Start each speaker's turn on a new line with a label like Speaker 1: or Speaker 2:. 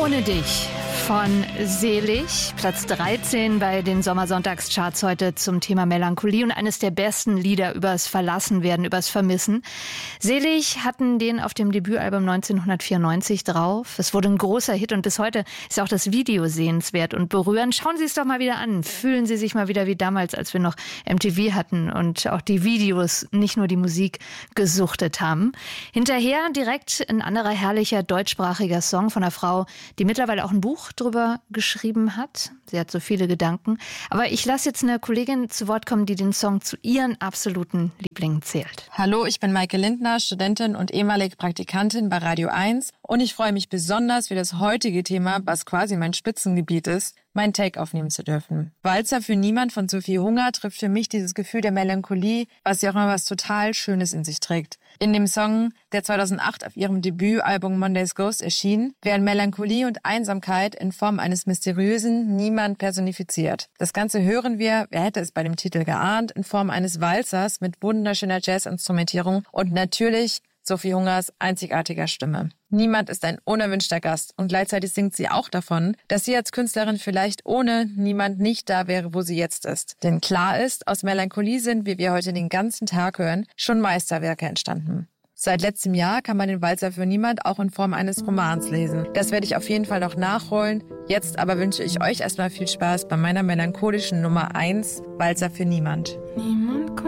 Speaker 1: Ohne dich von Selig, Platz 13 bei den Sommersonntagscharts heute zum Thema Melancholie und eines der besten Lieder übers Verlassenwerden, übers Vermissen. Selig hatten den auf dem Debütalbum 1994 drauf. Es wurde ein großer Hit und bis heute ist auch das Video sehenswert und berührend. Schauen Sie es doch mal wieder an. Fühlen Sie sich mal wieder wie damals, als wir noch MTV hatten und auch die Videos, nicht nur die Musik, gesuchtet haben. Hinterher direkt ein anderer herrlicher deutschsprachiger Song von einer Frau, die mittlerweile auch ein Buch drüber geschrieben hat. Sie hat so viele Gedanken. Aber ich lasse jetzt eine Kollegin zu Wort kommen, die den Song zu ihren absoluten Lieblingen zählt.
Speaker 2: Hallo, ich bin Maike Lindner, Studentin und ehemalige Praktikantin bei Radio 1. Und ich freue mich besonders für das heutige Thema, was quasi mein Spitzengebiet ist, mein Take aufnehmen zu dürfen. Walzer für niemand von Sophie Hunger trifft für mich dieses Gefühl der Melancholie, was ja auch immer was total Schönes in sich trägt. In dem Song, der 2008 auf ihrem Debütalbum Monday's Ghost erschien, werden Melancholie und Einsamkeit in Form eines mysteriösen Niemand personifiziert. Das Ganze hören wir, wer hätte es bei dem Titel geahnt, in Form eines Walzers mit wunderschöner Jazzinstrumentierung und natürlich Sophie Hungers einzigartiger Stimme. Niemand ist ein unerwünschter Gast und gleichzeitig singt sie auch davon, dass sie als Künstlerin vielleicht ohne Niemand nicht da wäre, wo sie jetzt ist. Denn klar ist, aus Melancholie sind, wie wir heute den ganzen Tag hören, schon Meisterwerke entstanden. Seit letztem Jahr kann man den Walzer für niemand auch in Form eines Romans lesen. Das werde ich auf jeden Fall noch nachholen. Jetzt aber wünsche ich euch erstmal viel Spaß bei meiner melancholischen Nummer 1, Walzer für niemand.
Speaker 3: Niemand